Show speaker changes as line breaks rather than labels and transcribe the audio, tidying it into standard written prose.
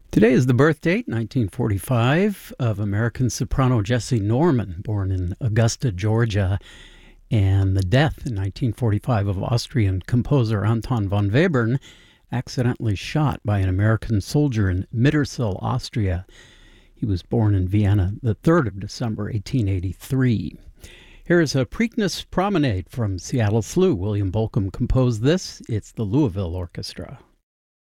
Today is the birth date, 1945, of American soprano Jessie Norman, born in Augusta, Georgia, and the death in 1945 of Austrian composer Anton von Webern, accidentally shot by an American soldier in Mittersill, Austria. He was born in Vienna the 3rd of December, 1883. Here is a Preakness Promenade from Seattle Slew. William Bolcom composed this. It's the Louisville Orchestra.